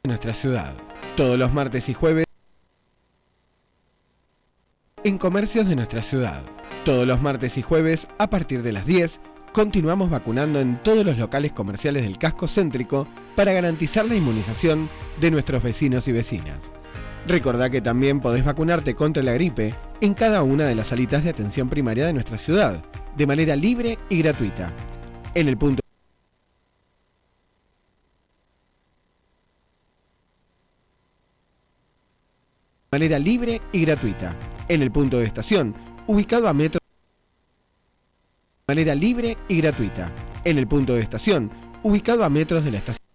de nuestra ciudad. Todos los martes y jueves en comercios de nuestra ciudad. Todos los martes y jueves a partir de las 10 continuamos vacunando en todos los locales comerciales del casco céntrico para garantizar la inmunización de nuestros vecinos y vecinas. Recordá que también podés vacunarte contra la gripe en cada una de las salitas de atención primaria de nuestra ciudad, de manera libre y gratuita. En el punto de estación, ubicado a metros de la estación.